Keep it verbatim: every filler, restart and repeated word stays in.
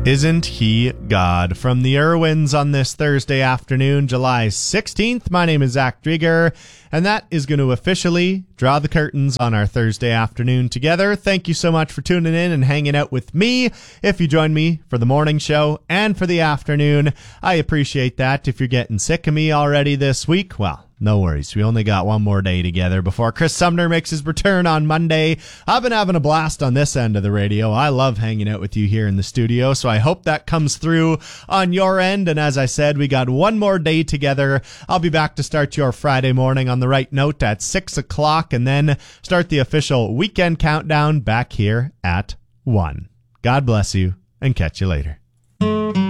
Isn't He God? From the Irwins on this Thursday afternoon, July sixteenth. My name is Zach Drieger, and that is going to officially draw the curtains on our Thursday afternoon together. Thank you so much for tuning in and hanging out with me. If you join me for the morning show and for the afternoon, I appreciate that. If you're getting sick of me already this week, well, no worries. We only got one more day together before Chris Sumner makes his return on Monday. I've been having a blast on this end of the radio. I love hanging out with you here in the studio, so I hope that comes through on your end. And as I said, we got one more day together. I'll be back to start your Friday morning on the right note at six o'clock and then start the official weekend countdown back here at one. God bless you and catch you later.